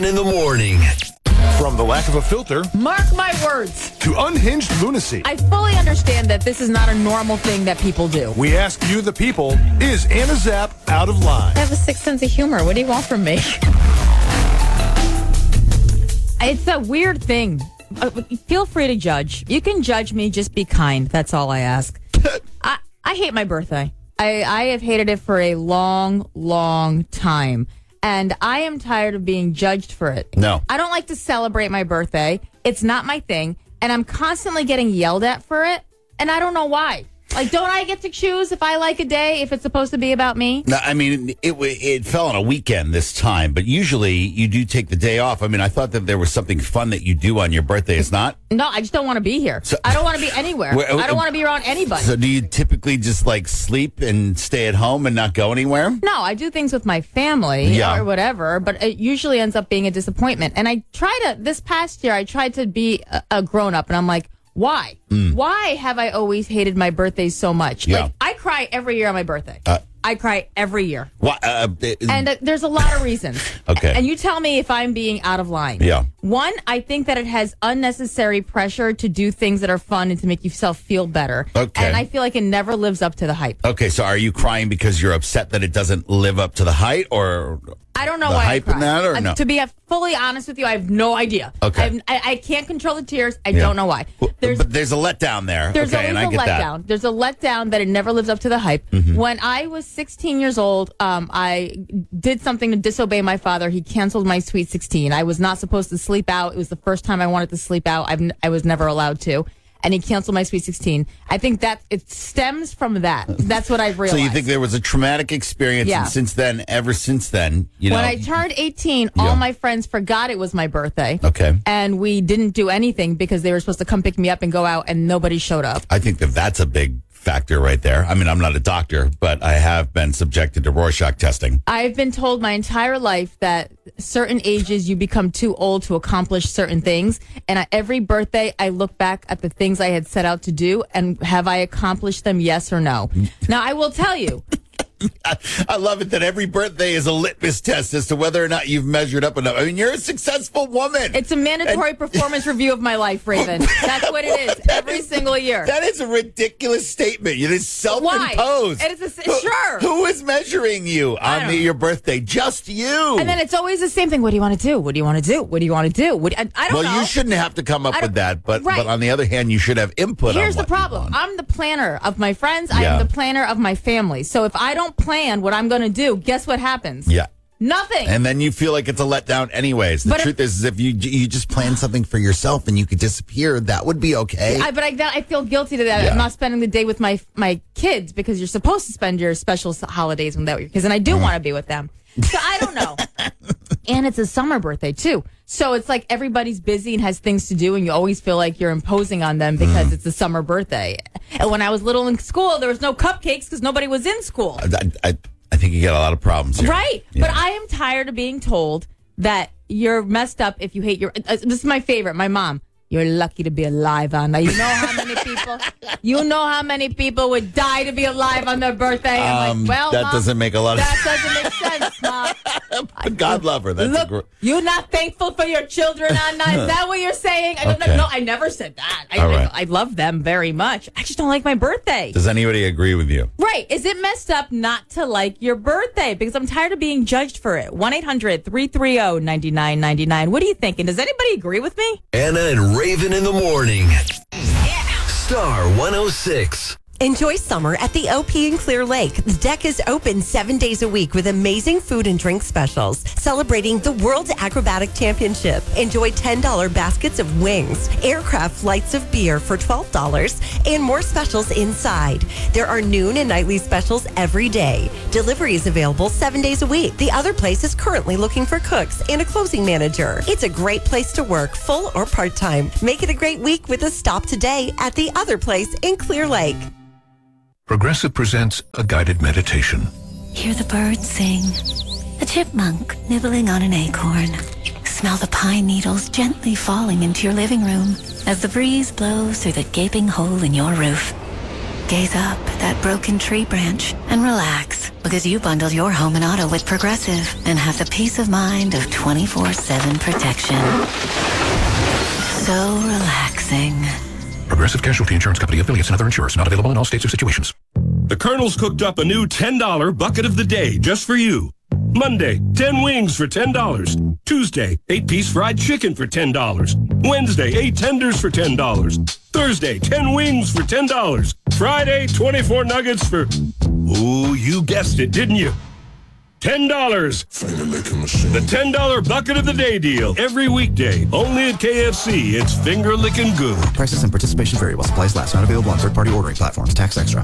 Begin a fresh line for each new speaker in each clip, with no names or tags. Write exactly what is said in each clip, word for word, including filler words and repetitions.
in the morning.
From the lack of a filter
Mark my words.
to unhinged lunacy,
I fully understand that this is not a normal thing that people do.
we ask you, the people, is Anna Zapp out of line?
I have a sick sense of humor. What do you want from me? It's a weird thing. Uh, feel free to judge. You can judge me. Just be kind. That's all I ask. I, I hate my birthday. I, I have hated it for a long, long time. And I am tired of being judged for it.
No.
I don't like to celebrate my birthday. It's not my thing. And I'm constantly getting yelled at for it. And I don't know why. Like, don't I get to choose if I like a day, if it's supposed to be about me?
No, I mean, it it fell on a weekend this time, but usually you do take the day off. I mean, I thought that there was something fun that you do on your birthday. It's not?
No, I just don't want to be here.
So-
I don't want to be anywhere.
Where-
I don't want to be around anybody.
So do you typically just like sleep and stay at home and not go anywhere?
No, I do things with my family
Yeah.
or whatever, but it usually ends up being a disappointment. And I try to, this past year, I tried to be a, a grown up, and I'm like, why?
Mm.
Why have I always hated my birthdays so much?
Yeah.
Like, I cry every year on my birthday.
Uh,
I cry every year.
Why, uh, it-
And uh, there's a lot of reasons.
Okay.
And you tell me if I'm being out of line.
Yeah.
One, I think that it has unnecessary pressure to do things that are fun and to make yourself feel better.
Okay.
And I feel like it never lives up to the hype.
Okay, so are you crying because you're upset that it doesn't live up to the height, or
I don't know
the
why
hype
I cry.
in that, or
Uh,
no?
To be uh, fully honest with you, I have no idea.
Okay.
I, have, I, I can't control the tears. I
Yeah.
don't know why.
Well,
There's
but there's a letdown there.
There's
okay, and I
always a
get that.
letdown. There's a letdown that it never lives up to the hype.
Mm-hmm.
When I was sixteen years old, um, I did something to disobey my father. He canceled my Sweet sixteen. I was not supposed to sleep out. It was the first time I wanted to sleep out. I've, n- I was never allowed to. And he canceled my Sweet sixteen. I think that it stems from that. That's what I've
So
realized.
you think there was a traumatic experience,
Yeah.
and since then, ever since then, you know.
when I turned eighteen,
Yeah.
all my friends forgot it was my birthday.
Okay.
And we didn't do anything because they were supposed to come pick me up and go out, and nobody showed up.
I think that that's a big factor right there. I mean, I'm not a doctor, but I have been subjected to Rorschach testing.
I've been told my entire life that certain ages you become too old to accomplish certain things. And I, every birthday, I look back at the things I had set out to do and have I accomplished them, yes or no? Now, I will tell you.
I, I love it that every birthday is a litmus test as to whether or not you've measured up enough. I mean, you're a successful woman.
It's a mandatory performance review of my life, Raven. That's what it is every single year.
That is a ridiculous statement. It is self-imposed.
Why? It is a,
Who-
sure.
Who is measuring you on
don't
the,
know.
your birthday? Just you.
And then it's always the same thing. What do you want to do? What do you want to do? What do you want to do? What, I, I don't
well,
know.
you shouldn't have to come up
I
with
don't-
that, but
Right.
but on the other hand, you should have input.
Here's
on
the
what you
problem.
want.
I'm the planner of my friends. I
Yeah.
am the planner of my family. So if I don't plan what I'm going to do, guess what happens?
Yeah.
Nothing.
And then you feel like it's a letdown anyways. The
But if-
truth is, is if you you just plan something for yourself and you could disappear, that would be okay.
I, but I, I feel guilty to that.
Yeah.
I'm not spending the day with my my kids because you're supposed to spend your special s- holidays with that with your kids, and I do want to be with them. So I don't know. And it's a summer birthday too, so it's like everybody's busy and has things to do, and you always feel like you're imposing on them because it's a summer birthday. And when I was little in school, there was no cupcakes because nobody was in school.
I, I, I think you get a lot of problems here.
Right.
Yeah.
But I am tired of being told that you're messed up if you hate your. Uh, this is my favorite. My mom. You're lucky to be alive, Anna. You know how many people. You know how many people would die to be alive on their birthday. I'm
Um,
like, well,
that
Mom,
doesn't make a lot of
that doesn't make sense, Mom.
But God love her. That's a
Look,
gr-
you're not thankful for your children, Anna. Is that what you're saying? I don't
Okay.
know. No, I never said that. I,
All right.
I, I love them very much. I just don't like my birthday.
Does anybody agree with you?
Right. Is it messed up not to like your birthday? Because I'm tired of being judged for it. one eight hundred three three zero nine nine nine nine. What are you thinking? Does anybody agree with me?
Anna and Raven in the morning. Star one oh six.
Enjoy summer at the O P in Clear Lake. The deck is open seven days a week with amazing food and drink specials celebrating the World Acrobatic Championship. Enjoy ten dollars baskets of wings, aircraft flights of beer for twelve dollars, and more specials inside. There are noon and nightly specials every day. Delivery is available seven days a week. The other place is currently looking for cooks and a closing manager. It's a great place to work, full or part-time. Make it a great week with a stop today at the other place in Clear Lake.
Progressive presents a guided meditation.
Hear the birds sing. A chipmunk nibbling on an acorn. Smell the pine needles gently falling into your living room as the breeze blows through the gaping hole in your roof. Gaze up at that broken tree branch and relax Because you bundle your home and auto with Progressive and have the peace of mind of twenty-four seven protection. So relaxing.
Progressive Casualty Insurance Company, affiliates, and other insurers. Not available in all states or situations.
The Colonel's cooked up a new ten dollar bucket of the day just for you. Monday, ten wings for ten dollars. Tuesday, eight-piece fried chicken for ten dollars. Wednesday, eight tenders for ten dollars. Thursday, ten wings for ten dollars. Friday, twenty-four nuggets for... Ooh, you guessed it, didn't you? ten dollars. The ten dollar bucket of the day deal. Every weekday. Only at K F C. It's finger-licking good.
Prices and participation vary while supplies last. Not available on third-party ordering platforms. Tax extra.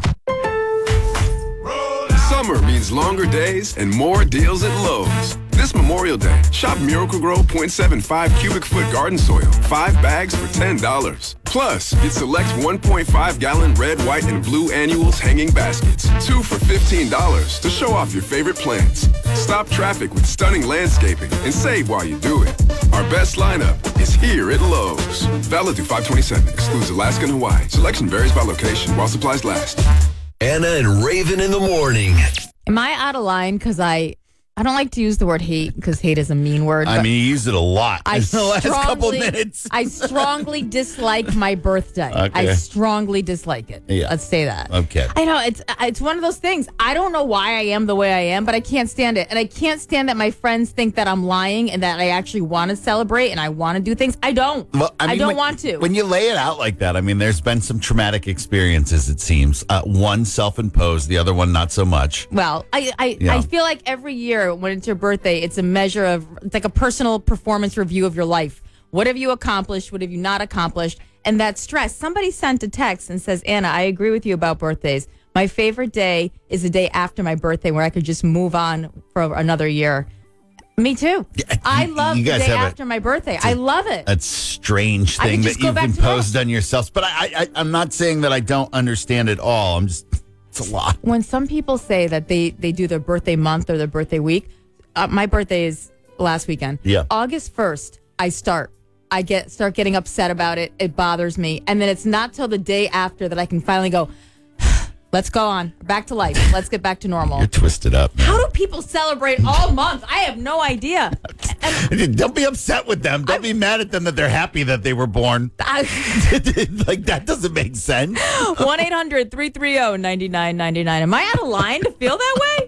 Summer means longer days and more deals at Lowe's. This Memorial Day, shop Miracle-Gro zero point seven five cubic foot garden soil. Five bags for ten dollars. Plus, get select one point five gallon red, white, and blue annuals hanging baskets. Two for fifteen dollars to show off your favorite plants. Stop traffic with stunning landscaping and save while you do it. Our best lineup is here at Lowe's. Valid through five twenty-seven. Excludes Alaska and Hawaii. Selection varies by location while supplies last.
Anna and Raven in the morning.
Am I out of line because I I don't like to use the word hate because hate is a mean word.
I mean, you use it a lot
I
in the last
strongly,
couple minutes.
I strongly dislike my birthday.
Okay.
I strongly dislike it.
Yeah.
Let's say that.
Okay.
I know it's it's one of those things. I don't know why I am the way I am, but I can't stand it. And I can't stand that my friends think that I'm lying and that I actually want to celebrate and I want to do things. I don't.
Well, I, mean,
I don't
when,
want to.
When you lay it out like that, I mean, there's been some traumatic experiences, it seems. Uh, one self-imposed, the other one not so much.
Well, I I,
Yeah.
I feel like every year when it's your birthday, it's a measure of, it's like a personal performance review of your life. What have you accomplished? What have you not accomplished? And that stress. Somebody sent a text and says, Anna, I agree with you about birthdays. My favorite day is the day after my birthday where I could just move on for another year. Me too.
Yeah,
I
you-
love
you
the
guys
day
have a-
after my birthday. I love it.
A strange
I
thing
could
that
just go
you've
back to
imposed on yourselves. But I, I, I'm not saying that I don't understand it all. I'm just, it's a lot.
When some people say that they, they do their birthday month or their birthday week, uh, my birthday is last weekend.
Yeah.
August first, I start. I get start getting upset about it. It bothers me. And then it's not till the day after that I can finally go, let's go on. Back to life. Let's get back to normal.
You're twisted up.
How do people celebrate all month? I have no idea. And
Don't be upset with them. Don't be mad at them that they're happy that they were born.
I,
Like, that doesn't make sense.
one eight hundred three three zero nine nine nine nine. Am I out of line to feel that way?